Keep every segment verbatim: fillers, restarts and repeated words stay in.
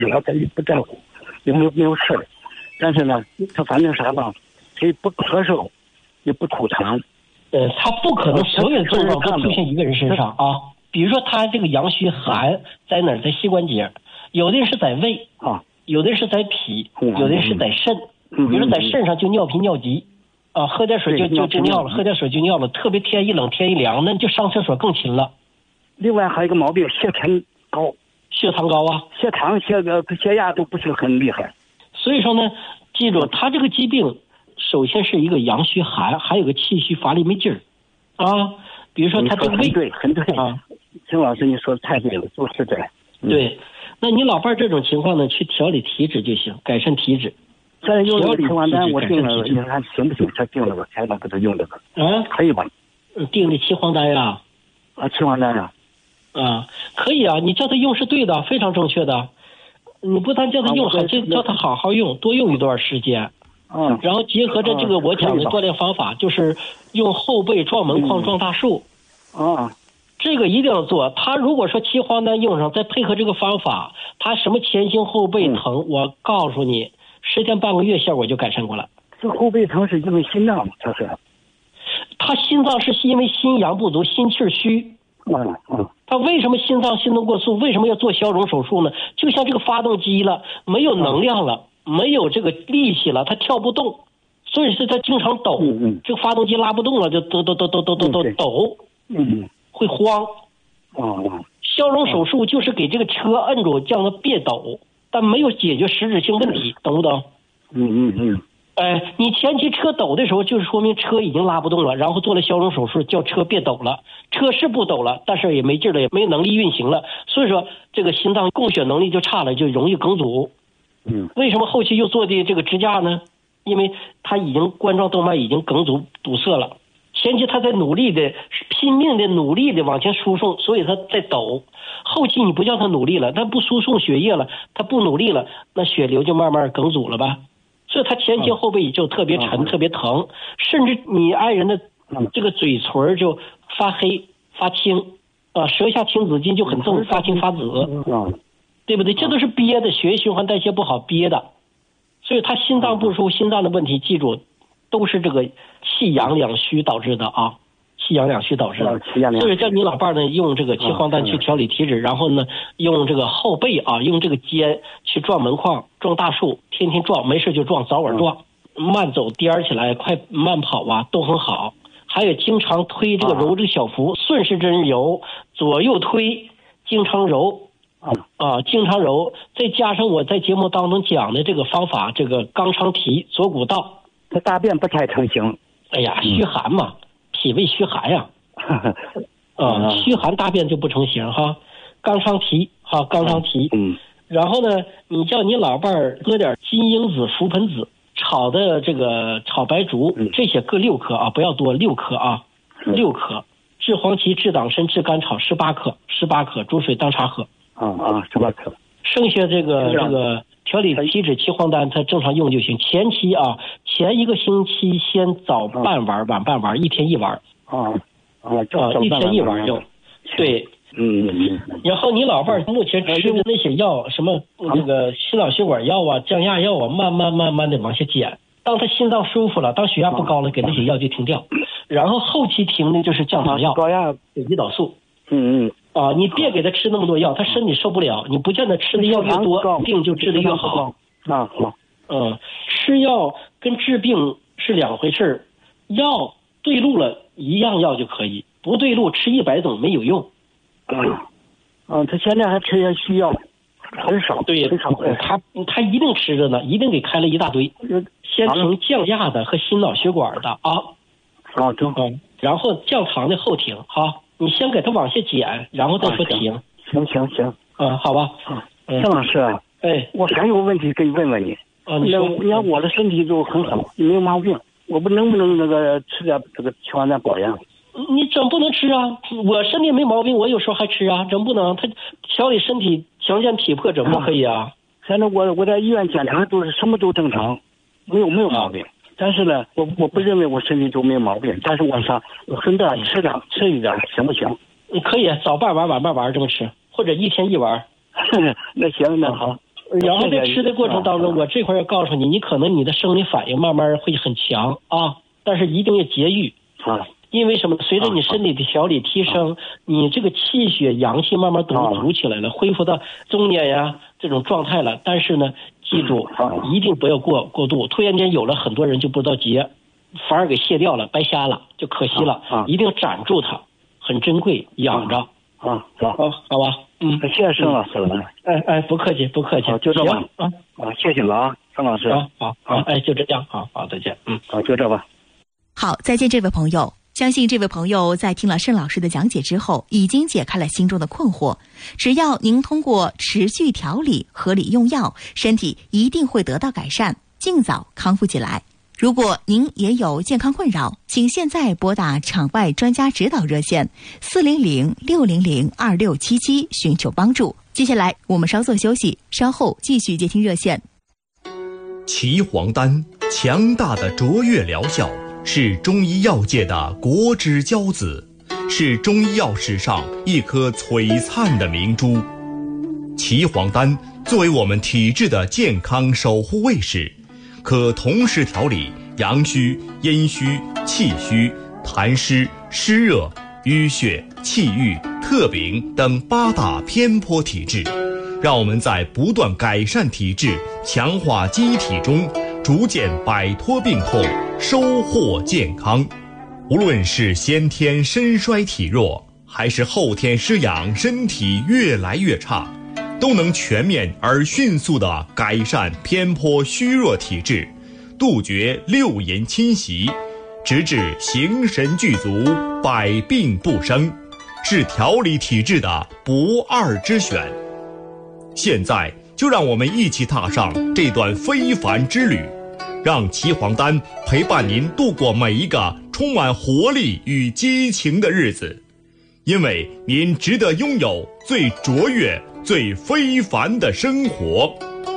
主要他也不在乎，也没有没有事儿。但是呢，他反正啥吧，他也不咳嗽，也不吐痰。 呃，他不可能所有的症状都出现一个人身上啊。比如说他这个阳虚寒在哪儿，在膝关节，有的人是在胃啊， 有的人是在脾，有的人是在肾。比如说在肾上就尿频尿急啊，喝点水就就就尿了，喝点水就尿了，特别天一冷天一凉，那就上厕所更勤了。 另外还有一个毛病，血糖高， 血糖高啊， 血糖血个血压都不是很厉害。 所以说呢，记住他这个疾病，首先是一个阳虚寒，还有个气虚乏力没劲儿啊。比如说他这个胃， 对，很对啊。秦老师，你说的太对了，就是这样。 嗯、对，那你老伴这种情况呢，去调理体质就行，改善体质。 现在用这个吃完单，我定了，你看行不行？他定了，我才能给他用这个。 啊， 可以吧？ 定的七黄丹呀。 啊，七黄丹呀。 啊，可以啊，你叫他用是对的，非常正确的。你不但叫他用好，就叫他好好用，多用一段时间。 嗯。 然后结合着这个我讲的锻炼方法，就是用后背撞门框、撞大树。 啊。 这个一定要做。他如果说七黄丹用上，再配合这个方法，他什么前胸后背疼，嗯、我告诉你，十天半个月效果就改善过来。 这后背疼是因为心脏吗？他是？ 他心脏是因为心阳不足，心气虚。 嗯嗯。 他为什么心脏心动过速？为什么要做消融手术呢？就像这个发动机了，没有能量了，嗯、没有这个力气了，它跳不动，所以是它经常抖。 嗯嗯。 这个发动机拉不动了，就抖抖抖抖抖抖抖抖。 嗯嗯。 会慌。 哦哦。 消融手术就是给这个车摁住，叫它别抖，但没有解决实质性问题，懂不懂？ 嗯嗯嗯。 哎，你前期车抖的时候，就是说明车已经拉不动了，然后做了消融手术，叫车别抖了。车是不抖了，但是也没劲了，也没能力运行了，所以说这个心脏供血能力就差了，就容易梗阻。 嗯。 为什么后期又做的这个支架呢？因为他已经冠状动脉已经梗阻堵塞了。前期他在努力的拼命的努力的往前输送，所以他在抖。后期你不叫他努力了，他不输送血液了，他不努力了，那血流就慢慢梗阻了吧。所以他前期后背就特别沉、嗯、特别疼，甚至你爱人的这个嘴唇就发黑发青啊，舌下青紫筋就很重，发青发紫， 嗯、 对不对？这都是憋的，血液循环代谢不好憋的。所以他心脏不舒服，心脏的问题记住都是这个气阳两虚导致的啊，气阳两虚导致的。所以叫你老伴呢用这个七黄丹去调理体质，然后呢用这个后背啊，用这个肩去撞门框、撞大树，天天撞，没事就撞，早晚撞，慢走颠起来，快慢跑啊都很好。还有经常推这个揉这个小腹，顺时针揉，左右推，经常揉。啊，经常揉，再加上我在节目当中讲的这个方法，这个肛肠提、左股道。 他大便不太成形。 哎呀，虚寒嘛，嗯、脾胃虚寒呀。啊，虚寒大便就不成形哈。肛肠提，哈，肛肠提。 嗯。 然后呢，你叫你老伴儿喝点金樱子、覆盆子炒的这个炒白术， 嗯、 这些各六克啊，不要多，六克啊，嗯、六克。治黄芪、治党参、治甘草十八克，十八克，煮水当茶喝。 啊啊，十八克。 剩下这个这个调理体质七黄丹，它正常用就行。前期啊，前一个星期先早半碗，晚半碗，一天一碗。 啊啊， 啊，一天一碗用。对， 嗯嗯。 然后你老伴目前吃的那些药，什么那个心脑血管药啊、降压药啊，慢慢慢慢的往下减。当他心脏舒服了，当血压不高了，给那些药就停掉。然后后期停的就是降糖药、 高压、 胰岛素。 嗯嗯。 啊，你别给他吃那么多药，他身体受不了。你不见得吃的药越多，病就治得越好。 啊好。 嗯，吃药跟治病是两回事，药对路了，一样药就可以；不对路，吃一百种没有用。 嗯。嗯，他现在还吃些西药，很少。 对， 很少。 他他一定吃着呢，一定给开了一大堆。先停降压的和心脑血管的啊。 啊，正好。 然后降糖的后停哈。你先给他往下减，然后再说停。 啊、行行行， 嗯，好吧。 嗯，郑老师， 哎， 我还有个问题可以问问你。 啊，你说， 你看我的身体就很好，没有毛病，我不能不能那个吃点这个七黄丹保养？ 你整不能吃啊！我身体没毛病，我有时候还吃啊，整不能。他调理身体、强健体魄，整不可以啊。 反正我我在医院检查都是什么都正常，没有没有毛病。啊、但是呢，我我不认为我身体就没有毛病，但是我想我顺便吃点吃一点行不行？ 你可以早半碗晚半碗这么吃，或者一天一碗。 那行那好。 然后在吃的过程当中，我这块要告诉你，你可能你的生理反应慢慢会很强啊，但是一定要节欲啊。 因为什么？随着你身体的调理提升，你这个气血阳气慢慢都补起来了，恢复到中年呀这种状态了。但是呢，记住一定不要过过度，突然间有了很多人就不知道节，反而给卸掉了，白瞎了，就可惜了。一定要斩住它，很珍贵，养着。 啊，好， 好吧，嗯， 谢谢沈老师了。 哎哎，不客气，不客气， 就这吧。 啊啊，谢谢了啊，沈老师。 好，好，好，哎，就这样，好好，再见。嗯， 好，就这吧。 好，再见，这位朋友。相信这位朋友在听了盛老师的讲解之后，已经解开了心中的困惑。只要您通过持续调理、合理用药，身体一定会得到改善，尽早康复起来。如果您也有健康困扰，请现在拨打场外专家指导热线四零零六零零二六七七寻求帮助。接下来我们稍作休息，稍后继续接听热线。 岐黄丹强大的卓越疗效，是中医药界的国之骄子，是中医药史上一颗璀璨的明珠。岐黄丹作为我们体质的健康守护卫士，可同时调理阳虚、阴虚、气虚、痰湿、湿热、淤血、气郁、特禀等八大偏颇体质，让我们在不断改善体质、强化机体中，逐渐摆脱病痛，收获健康。无论是先天身衰体弱，还是后天失养身体越来越差，都能全面而迅速地改善偏颇虚弱体质，杜绝六淫侵袭，直至形神俱足，百病不生，是调理体质的不二之选。现在就让我们一起踏上这段非凡之旅，让岐黄丹陪伴您度过每一个充满活力与激情的日子，因为您值得拥有最卓越、最非凡的生活。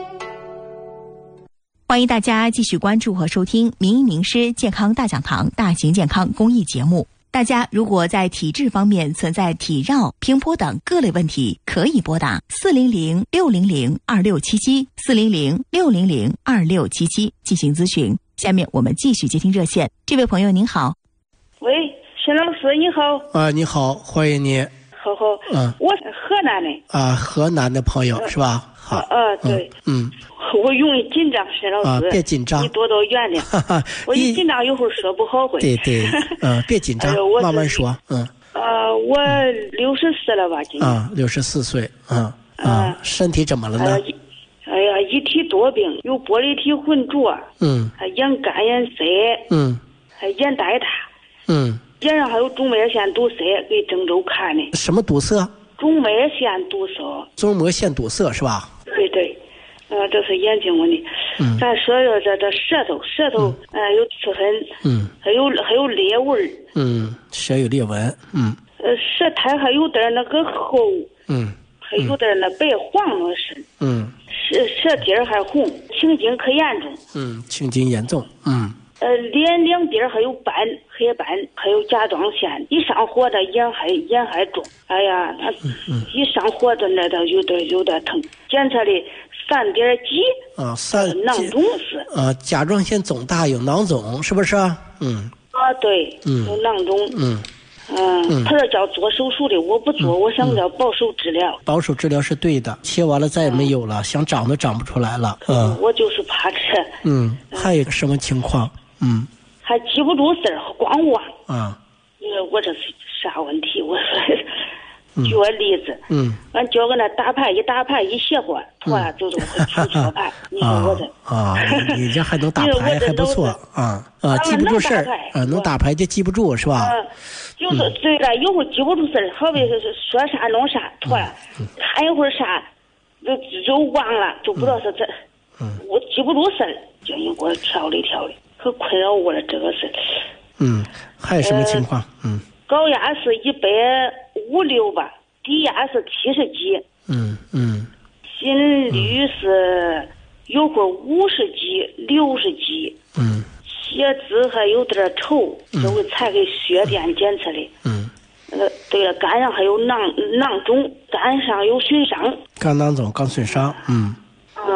欢迎大家继续关注和收听名医名师健康大讲堂大型健康公益节目。大家如果在体质方面存在体绕、偏颇等各类问题，可以拨打四零零六零零二六七七四零零六零零二六七七进行咨询。下面我们继续接听热线。这位朋友您好。 喂，沈老师你好。 啊，你好，欢迎你。 好好， 嗯， 我是河南的。 啊，河南的朋友、 呃、 是吧？好， 啊、呃，对， 嗯， 我容易紧张，沈老师， 啊，别紧张， 你多多原谅。我一紧张，有会儿说不好会。 对对，嗯、呃，别紧张，哎、慢慢说，嗯。 呃，我六十四了吧，今年。 啊，六十四岁，嗯啊，身体怎么了呢？ 呃、哎呀，一体多病，有玻璃体浑浊， 嗯， 还眼干眼塞， 嗯， 还眼呆大， 嗯， 眼上还有中脉线堵塞，给郑州看的。 什么堵塞？ 中脉线堵塞。 中脉线堵塞是吧？ 对对，呃，这是眼睛问题。嗯，咱说说这这舌头，舌头，嗯、呃，有刺痕， 嗯， 还有还有裂纹， 嗯，舌有裂纹，嗯， 呃，舌苔还有点那个厚， 嗯， 还有点那白黄的是， 嗯， 舌舌底儿还红，青筋可严重， 嗯，青筋严重，嗯。 呃，脸两边还有斑，黑斑，还有甲状腺。一上火的眼还眼还重，哎呀，他一上火的那的有点有点疼。检测的三点几啊，三囊肿是啊，甲状腺肿大有囊肿，是不是？嗯啊，对， 嗯， 有囊肿， 嗯嗯，他这叫做手术的，我不做，我想叫保守治疗。 保守治疗是对的，切完了再也没有了，想长都长不出来了。嗯， 我就是怕这。 嗯，还有什么情况？嗯， 还记不住事儿，光忘。 啊， 你说我这是啥问题？我说，举个例子， 嗯， 俺叫个那打牌一打牌一歇会儿，拖拉走走会出错牌。你说我这啊，你这还能打牌，还不错啊啊，记不住事儿啊，能打牌就记不住是吧？ 就是对了，有会记不住事儿，好比是说啥弄啥，拖拉，看一会儿啥，就就忘了，就不知道是这，我记不住事儿。就你给我调理调理，可困扰我了这个事。 嗯，还有什么情况？呃、嗯， 高压是一百五六吧，低压是七十几。 嗯嗯。 心率是有会五十几、六十几。 嗯。 血脂还有点稠，这回才给血电检测的。 嗯。 呃，对了，肝上还有囊囊肿，肝上有损伤。 肝囊肿、肝损伤。嗯。 嗯，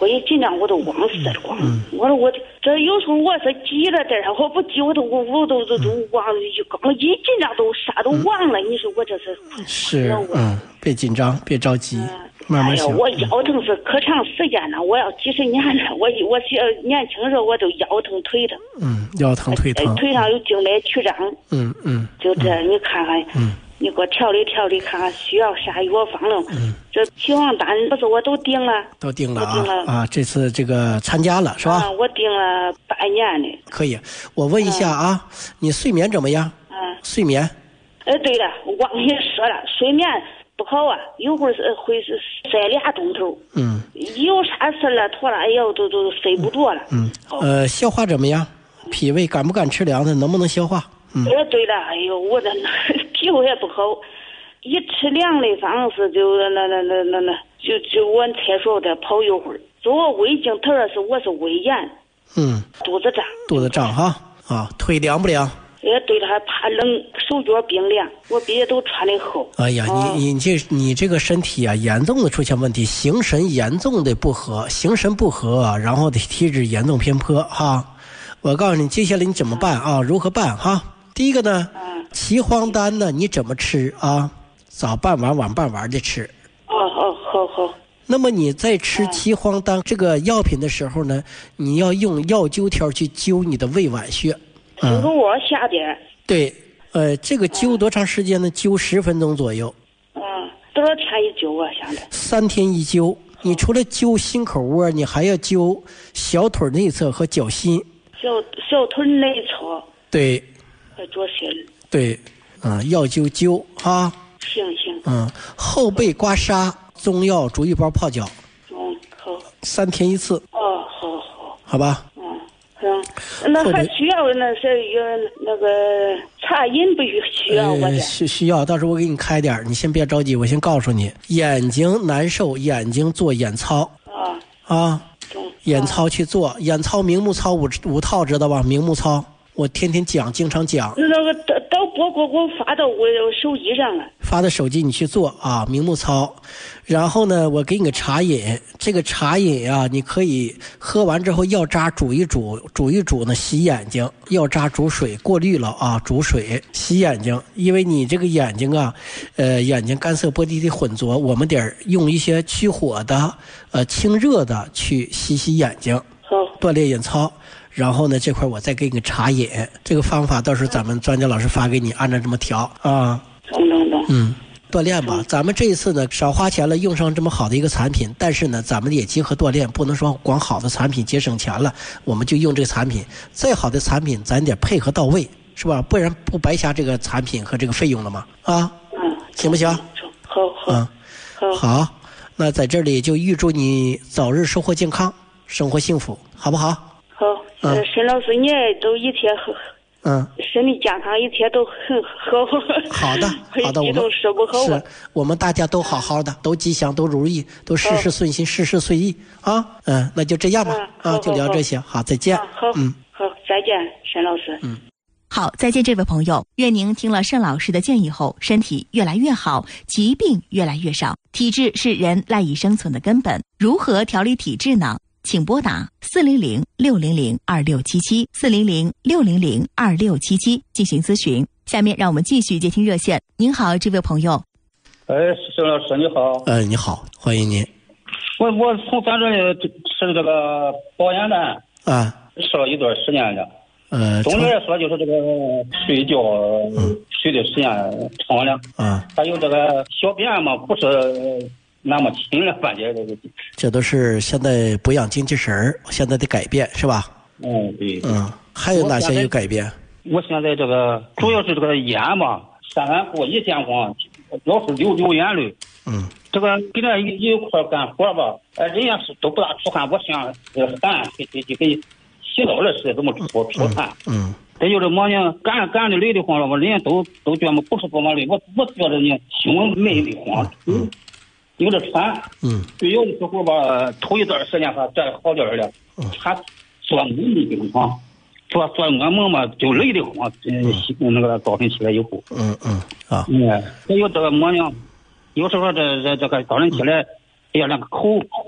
一紧张我都忘事了光。嗯、我说我这有时候我是急了点儿，我不急我都我我都都都忘了，刚一紧张都啥都忘了。嗯、你说我这是是嗯，别紧张，别着急。嗯慢慢想。 哎呀，我腰疼是可长时间了，我要几十年了。我我年轻时候我都腰疼腿疼。 嗯，腰疼腿疼。 腿上有静脉曲张。 嗯嗯。 就这，你看看。嗯。你给我调理调理，看看需要啥药方了。嗯。这期望单不是我都订了。 都订了啊！订了啊！这次这个参加了是吧？ 啊，我订了半年的。 可以，我问一下啊，嗯、你睡眠怎么样？ 嗯。 睡眠。 哎，对了，我忘跟你说了，睡眠。不好啊，一会儿是会是塞俩钟头。嗯，有啥事了，拖了，哎呦，都都睡不着了。 嗯，呃，消化怎么样？脾胃敢不敢吃凉的？能不能消化？嗯。 哎，对了，哎呦，我这脾胃也不好，一吃凉的方式就那那那那那，就就往厕所再跑一会儿。做我胃镜头儿是我是胃炎。嗯。肚子胀。 肚子胀哈啊，腿凉不凉？ 也对了，还怕冷，手脚冰凉，我别都穿的厚。 哎呀，哦、你你这你这个身体啊，严重的出现问题，形神严重的不和，形神不和，然后的体质严重偏颇哈。我告诉你，接下来你怎么办啊？如何办哈？第一个呢，嗯、岐黄丹呢，你怎么吃啊？早半碗晚半碗的吃。 哦哦，好好。 那么你在吃岐黄丹这个药品的时候呢，你要用药灸条去灸你的胃脘穴。 嗯，给我下点。 对，呃，这个灸多长时间呢？灸十分钟左右。 嗯，多少天一灸啊？现在三天一灸。你除了灸心口窝，你还要灸小腿内侧和脚心。 小小腿内侧。 对。 和脚心。 对，啊、嗯，要灸灸啊。 行行。 嗯，后背刮痧，中药煮一包泡脚。 嗯，好。 三天一次。 哦，好好。 好吧。 嗯，那还需要那是有那个茶饮不需要我的？ 需需要，到时候我给你开点，你先别着急，我先告诉你，眼睛难受，眼睛做眼操啊啊，眼操去做，眼操明目操五五套知道吧？明目操，我天天讲，经常讲。 那个到到播给我发到我手机上了。 发到手机你去做啊，明目操。然后呢，我给你个茶饮，这个茶饮啊，你可以喝完之后药渣煮一煮，煮一煮呢洗眼睛，药渣煮水过滤了啊，煮水洗眼睛，因为你这个眼睛啊，呃，眼睛干涩剥离的混浊，我们得用一些去火的、呃清热的去洗洗眼睛， 好， 锻炼眼操。然后呢，这块我再给你茶饮，这个方法到时候咱们专家老师发给你，按照这么调啊。 懂懂懂。 嗯。锻炼吧，咱们这一次呢少花钱了，用上这么好的一个产品，但是呢，咱们也结合锻炼，不能说光好的产品节省钱了，我们就用这个产品。再好的产品，咱得配合到位，是吧？不然不白瞎这个产品和这个费用了吗？啊， 嗯， 行不行？ 好好， 嗯，好，好，那在这里就预祝你早日收获健康，生活幸福，好不好？ 好，嗯，沈老师，你也都一天很。嗯，身体健康一切都很好。 好的，好的，我们是，我们大家都好好的，都吉祥，都如意，都事事顺心，事事顺意啊。嗯，那就这样吧，啊，就聊这些，好，再见。 好，嗯，好，再见，沈老师。 嗯，好，再见，这位朋友，愿您听了沈老师的建议后，身体越来越好，疾病越来越少。体质是人赖以生存的根本，如何调理体质呢？请拨打四零零六零零二六七七四零零六零零二六七七进行咨询。下面让我们继续接听热线。您好，这位朋友。 哎，沈老师你好。 呃，你好，欢迎您。 我我从咱这里吃这个保养丹啊，吃了一段时间了。呃，总的来说就是这个睡觉、嗯、睡的时间长了。啊，还有这个小便嘛，不是那么勤了，反正这个。 这都是现在补养精气神儿现在的改变，是吧？ 嗯，对。 嗯，还有哪些有改变？ 我现在这个主要是这个眼嘛，三完过一天光，老是流流眼泪。嗯。这个给他一一块干活吧，哎，人家是都不大出汗，我像这个汗给给给给洗澡的是这么出出汗。嗯。这就是么呢，干干的累的慌了，我人家都都觉得不是多么累，我我觉得呢胸闷的慌。嗯。有点喘，嗯，对，有的时候吧，头一段时间还再好点了，嗯，还做梦的慌，做做噩梦嘛，就累的慌，嗯，那个早晨起来以后， 嗯嗯啊， 嗯，还有这个么呢，有时候这这这个早晨起来，哎呀，那个口